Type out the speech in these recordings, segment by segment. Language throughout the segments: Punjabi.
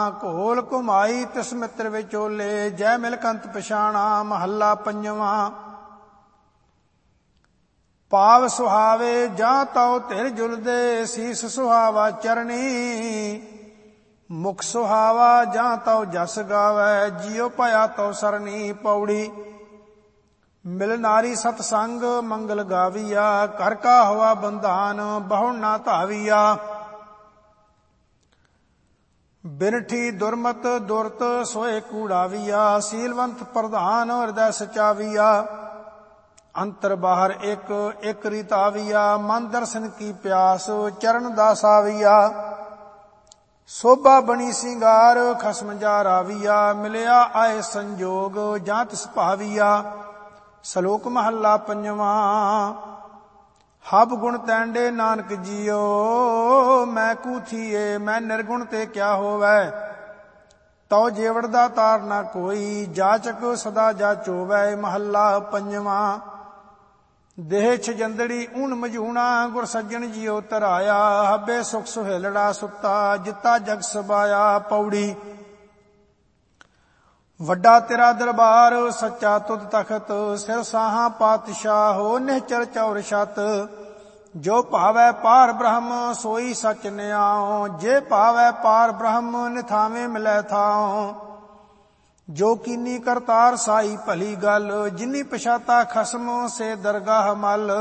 ਘੋਲ ਘੁਮਾਈ ਤਿਸ ਮਿੱਤਰ ਵਿਚੋਲੇ, ਜੈ ਮਿਲ ਕੰਤ ਪਛਾਣਾ। ਮਹੱਲਾ ਪੰਜਵਾਂ। ਪਾਵ ਸੁਹਾਵੇ ਜਾਂ ਤਉ ਧਿਰ ਜੁਲਦੇ, ਸੀਸ ਸੁਹਾਵਾ ਚਰਣੀ। ਮੁਖ ਸੁਹਾਵਾ ਜਾਂ ਤਉ ਜਸ ਗਾਵੈ, ਜਿਉ ਭਇਆ ਤਉ ਸਰਣੀ। ਪੌੜੀ। ਮਿਲ ਨਾਰੀ ਸਤਸੰਗ ਮੰਗਲ ਗਾਵੀਆ, ਕਰ ਕਾ ਹਵਾ ਬੰਧਾਨ ਬਹੁ ਨਾ ਧਾਵੀਆ। ਬਿਨਠੀ ਦੁਰਮਤ ਦੁਰਤ ਸੋਏ ਕੂੜਾਵੀਆ, ਸੀਲਵੰਤ ਪ੍ਰਧਾਨ ਹਿਰਦੈ ਸਚਾਵੀਆ। ਅੰਤਰ ਬਾਹਰ ਇੱਕ ਇੱਕ ਰੀਤਾਵੀਆ, ਮਨ ਦਰਸ਼ਨ ਕੀ ਪਿਆਸ ਚਰਨ ਦਾਸ ਆਵੀਆ। ਸੋਭਾ ਬਣੀ ਸਿੰਗਾਰ ਖਸਮ ਜਾ ਰਾਵੀਆ, ਮਿਲਿਆ ਆਏ ਸੰਜੋਗ ਜਾਂ ਤਿਸ ਭਾਵੀਆ। ਸ਼ਲੋਕ ਮਹੱਲਾ ਪੰਜਵਾਂ। ਹਬ ਗੁਣ ਤੈਂਡੇ ਨਾਨਕ ਜੀਓ, ਮੈਂ ਕੂਥੀਏ ਮੈਂ ਨਿਰਗੁਣ ਤੇ ਕਿਆ ਹੋਵੈ। ਤਉ ਜੇਵੜ ਦਾ ਤਾਰ ਨਾ ਕੋਈ, ਜਾਚਕ ਸਦਾ ਜਾਚੋਵੈ। ਮਹੱਲਾ ਪੰਜਵਾਂ। ਦੇਹ ਛਜੰਦੜੀ ਊਣ ਮਝੂਣਾ, ਗੁਰ ਸੱਜਣ ਜੀਓ ਧਰਾਇਆ। ਹੱਬੇ ਸੁਖ ਸੁਹੇਲੜਾ ਸੁੱਤਾ, ਜਿੱਤਾ ਜਗ ਸਬਾਇਆ। ਪੌੜੀ। ਵੱਡਾ ਤੇਰਾ ਦਰਬਾਰ ਸੱਚਾ ਤੁਧ ਤਖਤ, ਸਿਰ ਸਾਹਾਂ ਪਾਤਸ਼ਾਹੋ ਨਿਹਚਰ ਚੌਰ ਛਤ। ਜੋ ਭਾਵੈ ਪਾਰ ਬ੍ਰਹਮ ਸੋਈ ਸਚ ਨਿਆਉ, ਜੇ ਭਾਵੈ ਪਾਰ ਬ੍ਰਹਮ ਨਿਥਾਵੇਂ ਮਿਲੈ ਥਾਉ। ਜੋ ਕੀਨੀ ਕਰਤਾਰ ਸਾਈ ਭਲੀ ਗਲ, ਜਿਨੀ ਪਛਾਤਾ ਖਸਮ ਸੇ ਦਰਗਾਹ ਮਲ।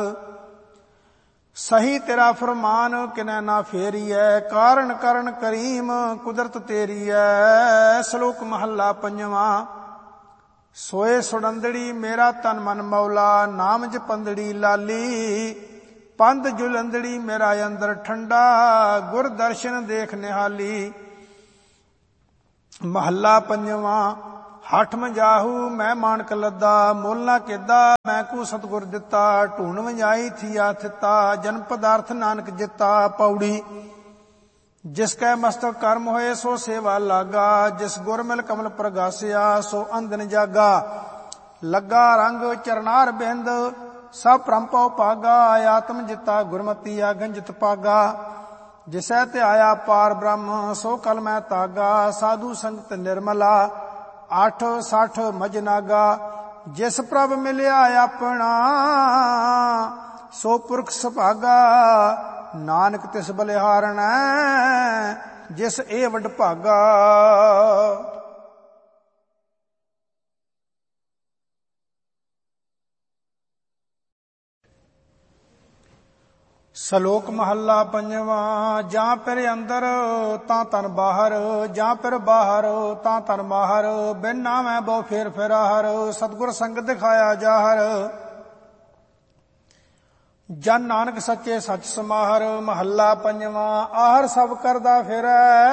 ਸਹੀ ਤੇਰਾ ਫਰਮਾਨ ਕਿਨੈ ਨਾ ਫੇਰੀਐ, ਕਾਰਨ ਕਰਨ ਕਰੀਮ ਕੁਦਰਤ ਤੇਰੀਐ। ਸ਼ਲੋਕ ਮਹੱਲਾ ਪੰਜਵਾਂ। ਸੋਏ ਸੁਡੰਦੜੀ ਮੇਰਾ ਤਨ ਮਨ ਮੌਲਾ, ਨਾਮ ਜਪੰਦੜੀ ਲਾਲੀ। ਪੰਧ ਜੁਲੰਦੜੀ ਮੇਰਾ ਅੰਦਰ ਠੰਡਾ, ਗੁਰ ਦਰਸ਼ਨ ਦੇਖ ਨਿਹਾਲੀ। ਮਹੱਲਾ ਪੰਜਵਾਂ। ਹਠ ਮਜਾਹੂ ਮੈਂ ਮਾਣਕ ਲੱਦਾ, ਮੁੱਲ ਨਾ ਕਿੱਦਾ ਮੈਂ ਕੂ ਸਤਿਗੁਰ ਦਿੱਤਾ। ਢੂਣ ਵਜਾਈ ਥੀਆ ਥਿੱਤਾ, ਜਨ ਪਦਾਰਥ ਨਾਨਕ ਜਿੱਤਾ। ਪੌੜੀ। ਜਿਸ ਕੈ ਮਸਤਕ ਕਰਮ ਹੋਏ ਸੋ ਸੇਵਾ ਲਾਗਾ, ਜਿਸ ਗੁਰ ਮਿਲ ਕਮਲ ਪ੍ਰਗਾਸਿਆ ਸੋ ਅੰਦਨ ਜਾਗਾ। ਲੱਗਾ ਰੰਗ ਚਰਨਾਰ ਬਿੰਦ ਸਭ ਭ੍ਰਮ ਭਾਗਾ, ਆਤਮ ਜਿੱਤਾ ਗੁਰਮਤੀ ਆਗਨ ਜਿਤ ਪਾਗਾ। ਜਿਸੈ ਧਿਆਇਆ ਪਾਰ ਬ੍ਰਹਮ ਸੋ ਕਲ ਮੈਂ ਤਾਗਾ, ਸਾਧੂ ਸੰਗਤ ਨਿਰਮਲਾ 8-60 ਮਜਨਾਗਾ। ਜਿਸ ਪ੍ਰਭ ਮਿਲਿਆ ਆਪਣਾ ਸੋ ਪੁਰਖ ਸੁਭਾਗਾ, ਨਾਨਕ ਤਿਸ ਬਲਿਹਾਰਣੈ ਜਿਸ ਇਹ ਵਡ ਭਾਗਾ। ਸ਼ਲੋਕ ਮਹੱਲਾ ਪੰਜਵਾਂ। ਜਾਂ ਫਿਰ ਅੰਦਰ ਤਾਂ ਤਨ ਬਾਹਰ, ਜਾਂ ਫਿਰ ਬਾਹਰ ਤਾਂ ਤਨ ਮਾਹਰ। ਬਿਨ ਨਾਮੈ ਬਹੁ ਫੇਰ ਫਿਰਾਹਰ, ਸਤਿਗੁਰ ਸੰਗ ਦਿਖਾਇਆ ਜਾਹਰ। ਜਨ ਨਾਨਕ ਸੱਚੇ ਸੱਚ ਸਮਾਹਰ। ਮਹੱਲਾ ਪੰਜਵਾਂ। ਆਹਰ ਸਭ ਕਰਦਾ ਫਿਰੈ,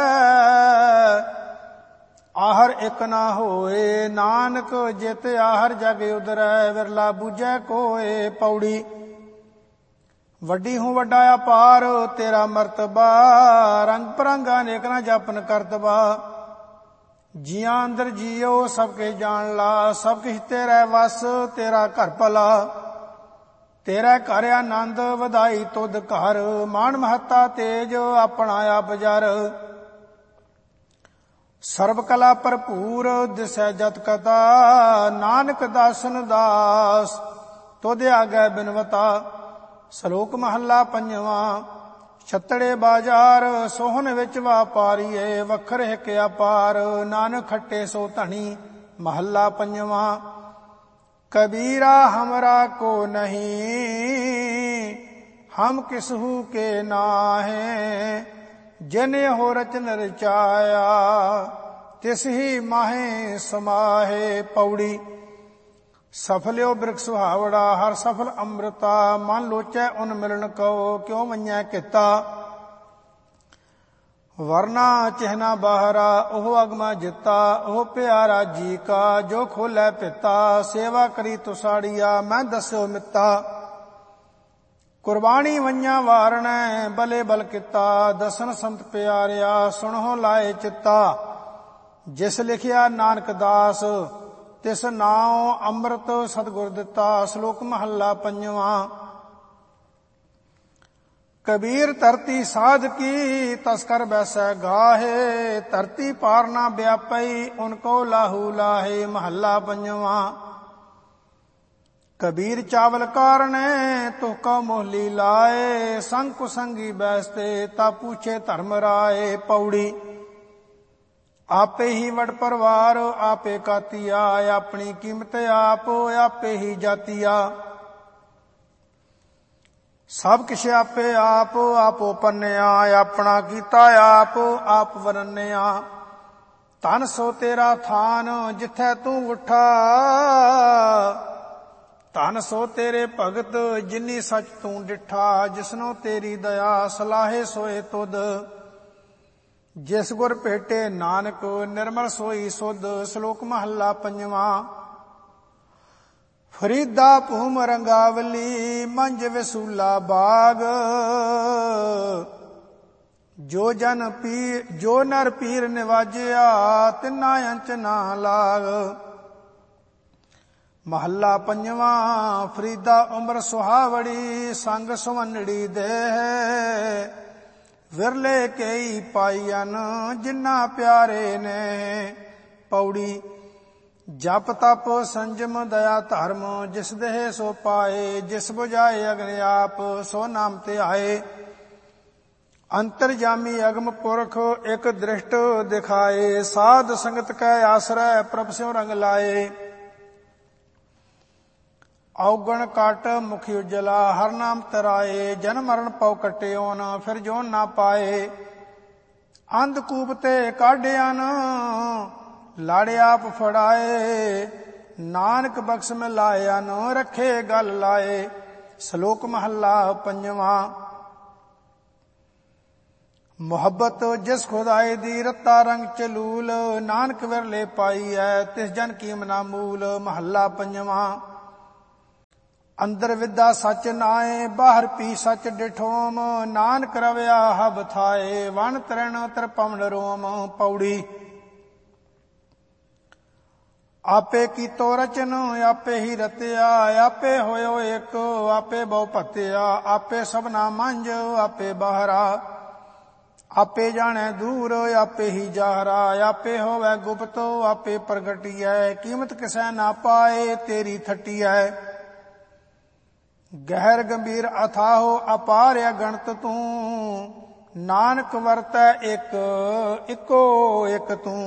ਆਹਰ ਇੱਕ ਨਾ ਹੋਏ। ਨਾਨਕ ਜਿਤ ਆਹਰ ਜਗ ਉਦਰੈ, ਵਿਰਲਾ ਬੂਝੈ ਕੋਏ। ਪੌੜੀ। ਵੱਡੀ ਹੂੰ ਵੱਡਾ ਅਪਾਰ ਤੇਰਾ ਮਰਤਬਾ, ਰੰਗ ਪਰੰਗਾ ਅਨੇਕ ਨਾ ਜਾਪਨ ਕਰਤਬਾ। ਜੀਆਂ ਅੰਦਰ ਜੀਓ ਸਭ ਕੇ ਜਾਣ ਲਾ, ਸਭ ਕਿਛ ਤੇਰੇ ਵਸ ਤੇਰਾ ਘਰ ਭਲਾ। ਤੇਰਾ ਘਰ ਆਨੰਦ ਵਧਾਈ ਤੁਧ ਘਰ, ਮਾਣ ਮਹੱਤਾ ਤੇਜ ਆਪਣਾ ਆਪ ਜਰ। ਸਰਬ ਕਲਾ ਭਰਪੂਰ ਦਿਸੈ ਜਤ ਕਤਾ, ਨਾਨਕ ਦਾਸਨ ਦਾਸ ਤੁਧ ਆਗੈ ਬਿਨਵਤਾ। ਸ਼ਲੋਕ ਮਹੱਲਾ ਪੰਜਵਾਂ। ਛੱਤੜੇ ਬਾਜ਼ਾਰ ਸੋਹਣ ਵਿੱਚ ਵਾਪਾਰੀਏ, ਵੱਖਰ ਹਿਕ ਅਪਾਰ ਨਾਨਕ ਖੱਟੇ ਸੋ ਧਣੀ। ਮਹੱਲਾ ਪੰਜਵਾਂ। ਕਬੀਰਾ ਹਮਰਾ ਕੋ ਨਹੀਂ, ਹਮ ਕਿਸਹੂ ਕੇ ਨਾਹੇ। ਜਿਨ ਹੋ ਰਚਨ ਰਚਾਇਆ, ਤਿਸ ਹੀ ਮਾਹੇ ਸਮਾਹੇ। ਪੌੜੀ। ਸਫਲਿਓ ਬਿਰਖ ਸੁਹਾਵੜਾ, ਹਰ ਸਫਲ ਅੰਮ੍ਰਿਤਾ। ਮਨ ਲੋਚੈ ਉਨ ਮਿਲਣ ਕਉ, ਕਿਉ ਮੰਨੈ ਕੀਤਾ। ਵਰਨਾ ਚਿਹਨਾ ਬਾਹਰਾ, ਉਹ ਅਗਮਾ ਜਿੱਤਾ। ਉਹ ਪਿਆਰਾ ਜੀ ਕਾ, ਜੋ ਖੋਲੈ ਪਿਤਾ। ਸੇਵਾ ਕਰੀ ਤੁਸਾੜੀਆ, ਮੈਂ ਦੱਸਿਓ ਮਿੱਤਾ। ਕੁਰਬਾਨੀ ਵੰਝਾਂ ਵਾਰਣੈ, ਬਲੇ ਬਲ ਕੀਤਾ। ਦਸਨ ਸੰਤ ਪਿਆਰਿਆ, ਸੁਣਹੁ ਲਾਏ ਚਿੱਤਾ। ਜਿਸ ਲਿਖਿਆ ਨਾਨਕ ਦਾਸ, ਤਿਸ ਨਾਉ ਅੰਮ੍ਰਿਤ ਸਤਿਗੁਰ ਦਿੱਤਾ। ਸ਼ਲੋਕ ਮਹੱਲਾ ਪੰਜਵਾਂ। कबीर धरती साध की तस्कर बैसै गाहे, धरती पार ना व्यापई उनको लाहू लाहे। महला पंजवा। कबीर चावल कारणे तुहका मोहली लाए, संग कुसंगी बैसते ता पूछे धर्म राय। पौड़ी। आपे ही वड परवार आपे कातिया, अपनी कीमत आप आपे ही जातिया। सब किश आपे आप आपो पन्निया, अपना कीता आप वरन्या। धन सो तेरा थान जिथै तू उठा, धन सो तेरे भगत जिन्नी सच तू डिठा। जिसनो तेरी दया सलाहे सोए तुद, जिस गुर भेटे नानक निर्मल सोई सुध। श्लोक महला पंजवा। फरीदा भूम रंगावली मंज वसूला बाग, जो नर पीर निवाजिया तिना अंच ना लाग। महला पंजवा। फरीदा उम्र सुहावड़ी संग सुवनड़ी देह, विरले कई पाईअन जिन्ना प्यारे ने। पौड़ी। जप तप संजम दया धर्म जिस देह सो पाए, जिस बुझाए अग्नि आप सो नाम ते आए। अंतर्जामी अगम पुरख एक दृष्ट दिखाए, साध संगत कै आश्रय प्रभ स्यों रंग लाए। अवगण काट मुखी उजला हर नाम तराए, जन्म मरण पौ कट्यो न फिर जोन ना पाए। अंधकूप ते काढ़िया न लाड़े आप फड़ाए, नानक बख्श में लाया न रखे गल लाए। श्लोक महला पंजवा। मोहब्बत जिस खुदाई दी रत्ता रंग चलूल, नानक विरले पाई है तिस जन कीमना मूल। महला पंजवा। अंदर विद्या सच नाए बाहर पी सच डिठोम, नानक रवया हब थाए वन तरण त्रिपवन रोम। पौड़ी। आपे कीतो रचन आपे ही रतिया, आपे होयो एक आपे बहु भतिया। आपे सबना मंझ आपे बाहरा, आपे जाने दूर आपे ही जाहरा। आपे होवे गुप्त आपे प्रगटिया, कीमत किसै ना पाए तेरी थटिया। गहर गंभीर अथाहो अपार अगणत तू, नानक वरतै इको एक तू।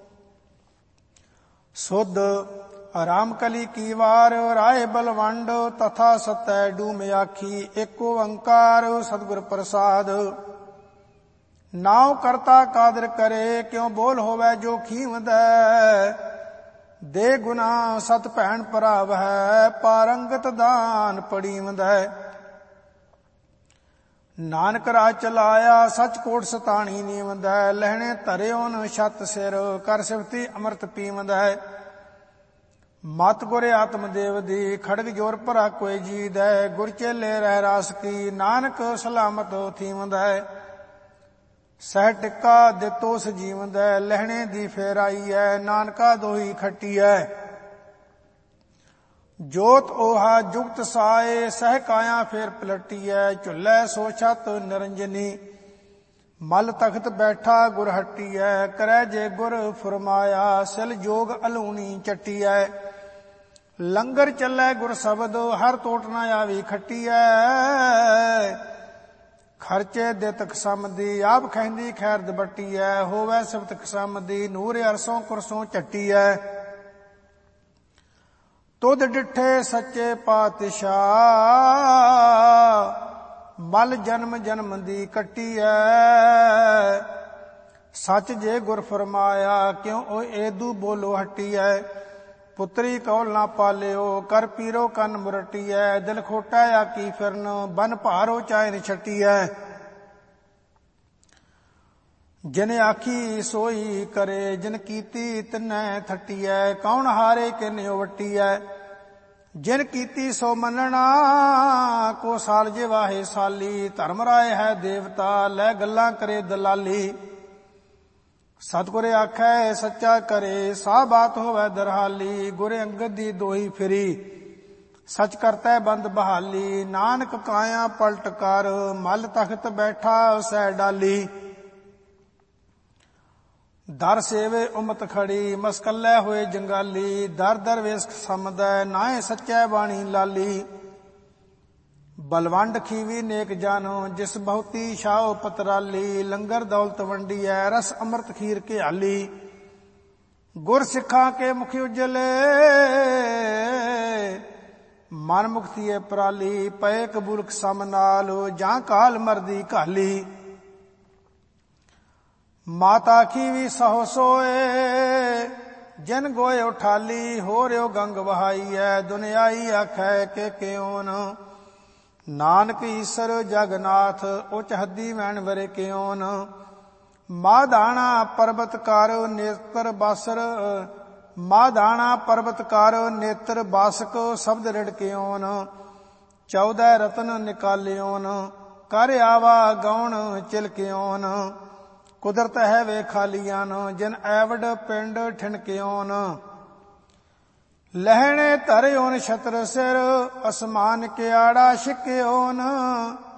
सुध राम कली की वार राय बलवंड, तथा सतै डूम आखी एक ओंकार सतगुर प्रसाद। नाव करता कादर करे क्यों बोल होवै जो खीवदै, दे गुना सत भैन भराव है पारंगत दान पड़ीवदै। नानक राज चलाया सच कोट सताणी नीवदै, लहणे धरियो न छत सिर कर सिफती अमृत पीवदै। मत गुर आत्मदेव दी खड़ग जोर भरा कोई जीद है, गुर चेले रह रास की नानक सलामत थीवदै। सह टिक्का दितो सजीवदै, लहणे दी फेराई है नानका दोही खट्टी है। जोत ओहा जुगत साए सह काया फेर पलटी है, झुल्लै सो छत निरंजनी मल तख्त बैठा गुर हट्टी है। करै जे गुर फरमाया सिल जोग अलूनी चट्टी है। लंगर चलै गुर शब्द हर टोट न आवी खट्टी है। खर्चे दित कसम दी आप खैंदी खैर दबट्टी है, होवै सिफत कसम दी नूर अरसों कुरसों चट्टी है। तुद डिठे सच्चे पातशाह मल जन्म जन्म दी कट्टी है। सच जे गुर फरमाया क्यों ओ एदू बोलो हट्टी है। पुत्री कौल ना पालियो कर पीरो कन मुरटी है, दिल खोटा आकी फिरन बन भारो चाइन छटी है। जिन आखी सोई करे जिन कीती तिन्नै थटी है, कौन हारे किन वटी है। जिन कीती सो मनना को साल जे वाहे साली, धर्म राय है देवता लै गल्लां करे दलाली। सतगुरे आखै सच्चा करे सा बात होवै दरहाली, गुरे अंगद दी दोही फिरी ਸਚ ਕਰਤੈ ਬੰਦ ਬਹਾਲੀ। ਨਾਨਕ ਕਾਇਆ ਪਲਟ ਕਰ, ਮਲ ਤਖਤ ਬੈਠਾ ਸੈ ਡਾਲੀ। ਦਰ ਸੇਵੇ ਉਮਤ ਖੜੀ, ਮਸਕੱਲੇ ਹੋਏ ਜੰਗਾਲੀ। ਦਰ ਦਰ ਵੇਸਕ ਸਮਦੈ, ਨਾਏ ਸੱਚੈ ਬਾਣੀ ਲਾਲੀ। ਬਲਵੰਡ ਖੀਵੀ ਨੇਕ ਜਾਨੋ, ਜਿਸ ਬਹੁਤੀ ਛਾਓ ਪਤਰਾਲੀ। ਲੰਗਰ ਦੌਲਤ ਵੰਡੀਐ, ਰਸ ਅੰਮ੍ਰਿਤ ਖੀਰ ਘਿਆਲੀ। ਗੁਰ ਸਿੱਖਾਂ ਕੇ ਮੁਖ ਉਜਲੇ, ਮਨ ਮੁਕਤੀਏ ਪਰਾਲੀ। ਪਏ ਕਬੂਲਕ ਸਮ ਨਾਲ, ਜਾਂ ਕਾਲ ਮਰਦੀ ਘਾਲੀ। ਮਾਤਾ ਖੀਵੀ ਸਹੁ ਸੋਏ, ਜਨ ਗੋਏ ਉਠਾਲੀ। ਹੋ ਰਿਓ ਗੰਗ ਵਹਾਈਐ, ਦੁਨਿਆਈ ਆਖੈ ਕਿ ਕਿਉਨ। ਨਾਨਕ ਈਸਰ ਜਗਨਾਥ, ਉਚ ਹੱਦੀ ਵੈਣ ਵਰੇ ਕਿਉਨ। ਮਾਧਾਣਾ ਪਰਬਤ ਕਰ ਨੇਤਰ ਬਾਸਰ, ਮਾਧਾਣਾ ਪਰਬਤ ਕਰ ਨੇਤਰ ਬਾਸਕ। ਸ਼ਬਦ ਰਿੜਕਿਓਨ, 14 ਰਤਨ ਨਿਕਾਲਿਓਨ। ਕਰ ਆਵਾ ਗੌਣ ਚਿਲਕਿਓਨ, ਕੁਦਰਤ ਹੈ ਵੇ ਖਾਲੀਆਨ। ਜਿਨ ਐਵਡ ਪਿੰਡ ਠਿਣਕਿਓਨ। ਲਹਿਣੇ ਧਰਿਓਨ ਛਤਰ ਸਿਰ, ਅਸਮਾਨ ਕਿਆੜਾ ਛਿਕਿਓਨ।